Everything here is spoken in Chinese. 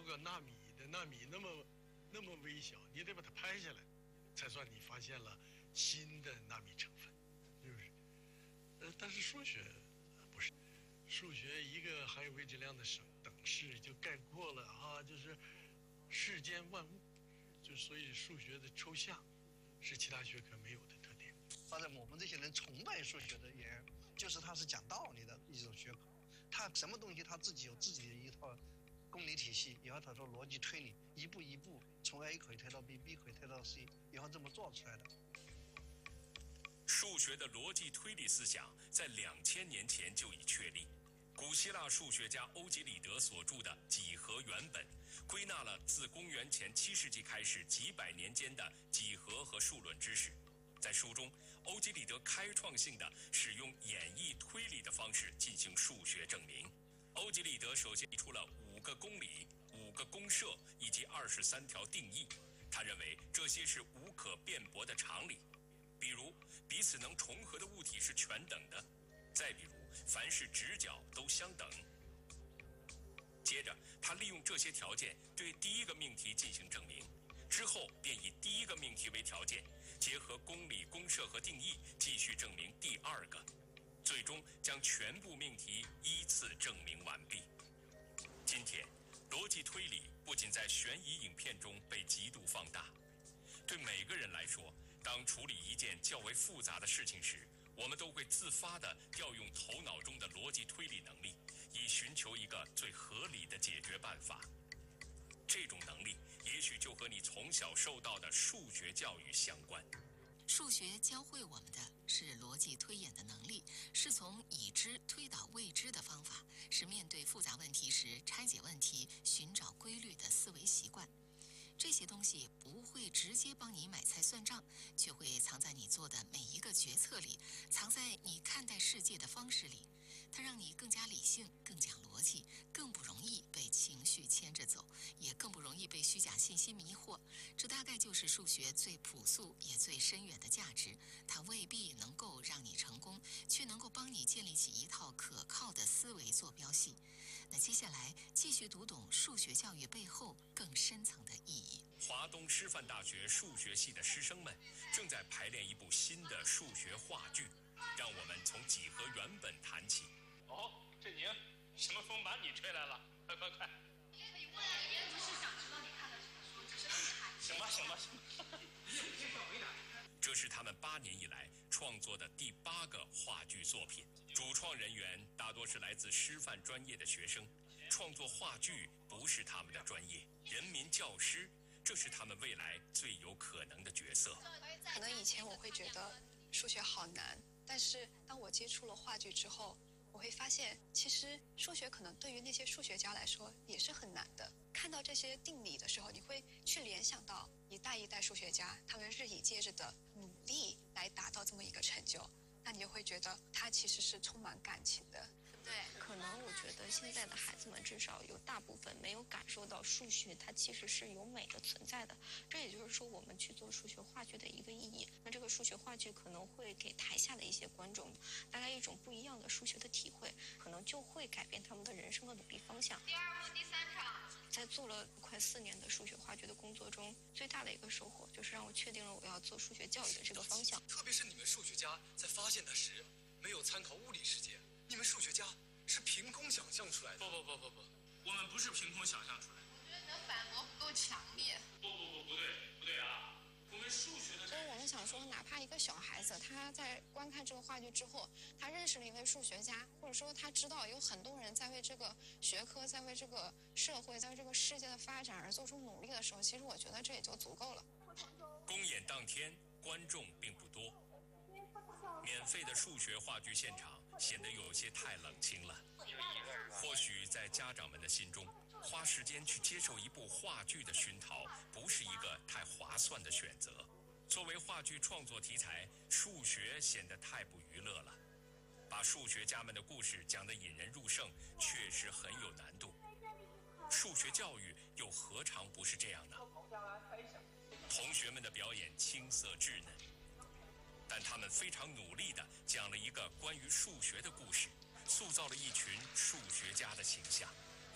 个纳米的纳米那么微小，你得把它拍下来，才算你发现了新的纳米成分，是不是？但是数学不是，数学一个含有未知量的等式就概括了啊，就是世间万物，就所以数学的抽象是其他学科没有的特点。 反正我们这些人崇拜数学的原因，就是它是讲道理的一种学科，它什么东西它自己有自己的一套公理体系，以后它说逻辑推理，一步一步从 A 可以推到 B，B 可以推到 C， 以后这么做出来的。 数学的逻辑推理思想在2000年前就已确立。古希腊数学家欧几里得所著的《几何原本》，归纳了自公元前7世纪开始几百年间的几何和数论知识。在书中，欧几里得开创性地使用演绎推理的方式进行数学证明。欧几里得首先提出了5个公理、5个公设以及23条定义。他认为这些是无可辩驳的常理，比如彼此能重合的物体是全等的，再比如凡是直角都相等。接着他利用这些条件对第一个命题进行证明，之后便以第一个命题为条件，结合公理、公设和定义继续证明第2个，最终将全部命题依次证明完毕。今天逻辑推理不仅在悬疑影片中被极度放大，对每个人来说，当处理一件较为复杂的事情时，我们都会自发地调用头脑中的逻辑推理能力，以寻求一个最合理的解决办法。这种能力也许就和你从小受到的数学教育相关。 数学教会我们的是逻辑推演的能力，是从已知推导未知的方法，是面对复杂问题时拆解问题、寻找规律的思维习惯。这些东西不会直接帮你买菜算账，却会藏在你做的每一个决策里，藏在你看待世界的方式里。它让你更加理性、更讲逻辑，更不容易被情绪牵着走，也更不容易被虚假信息迷惑。这大概就是数学最朴素也最深远的价值。它未必能够让你成功，却能够帮你建立起一套可靠的思维坐标系。那接下来继续读懂数学教育背后更深层的意义。 华东师范大学数学系的师生们正在排练一部新的数学话剧，让我们从几何原本谈起。 哦，振宁，什么风把你吹来了？快快快！ 可以问，不是想知道你看了什么书，只是很好奇。 行吧， 你也可以返回答。 这是他们8年以来创作的第8个话剧作品，主创人员大多是来自师范专业的学生。创作话剧不是他们的专业，人民教师，这是他们未来最有可能的角色。 可能以前我会觉得数学好难，但是当我接触了话剧之后，我会发现其实数学可能对于那些数学家来说也是很难的。看到这些定理的时候，你会去联想到一代一代数学家他们日以继日的努力来达到这么一个成就，那你就会觉得它其实是充满感情的。 对，可能我觉得现在的孩子们至少有大部分没有感受到数学它其实是有美的存在的，这也就是说我们去做数学话剧的一个意义。那这个数学话剧可能会给台下的一些观众带来一种不一样的数学的体会，可能就会改变他们的人生的努力方向。 第2幕第3场， 在做了快4年的数学话剧的工作中，最大的一个收获就是让我确定了我要做数学教育的这个方向。 特别是你们数学家在发现它时没有参考物理世界，你们数学家是凭空想象出来的。 不，我们不是凭空想象出来的。 我觉得你的反驳不够强烈。 不对啊！我们数学的。 所以我们想说，哪怕一个小孩子他在观看这个话剧之后，他认识了一位数学家，或者说他知道有很多人在为这个学科、在为这个社会、在为这个世界的发展而做出努力的时候，其实我觉得这也就足够了。 公演当天观众并不多，免费的数学话剧现场显得有些太冷清了。或许在家长们的心中，花时间去接受一部话剧的熏陶不是一个太划算的选择。作为话剧创作题材，数学显得太不娱乐了。把数学家们的故事讲得引人入胜，确实很有难度。数学教育又何尝不是这样呢？同学们的表演青涩稚嫩，但他们非常努力地讲了一个关于数学的故事，塑造了一群数学家的形象。